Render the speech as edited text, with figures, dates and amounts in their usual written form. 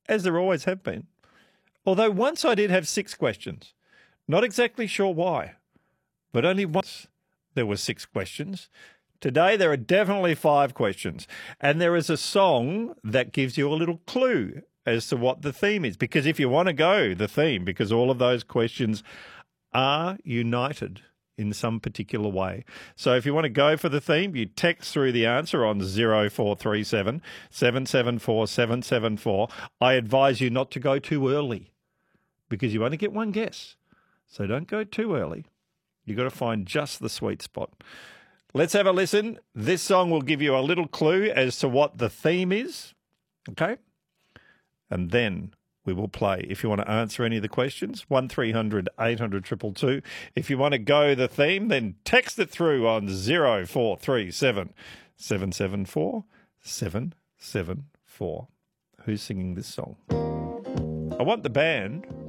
as there always have been. Although once I did have 6 questions. Not exactly sure why, but only once there were 6 questions. Today there are definitely 5 questions, and there is a song that gives you a little clue as to what the theme is, because if you want to go the theme, because all of those questions are united in some particular way. So if you want to go for the theme, you text through the answer on 0437 774 774. I advise you not to go too early because you only get one guess. So don't go too early. You've got to find just the sweet spot. Let's have a listen. This song will give you a little clue as to what the theme is. Okay? And then we will play. If you want to answer any of the questions, 1300 800 222. If you want to go the theme, then text it through on 0437 774 774. Who's singing this song? I want the band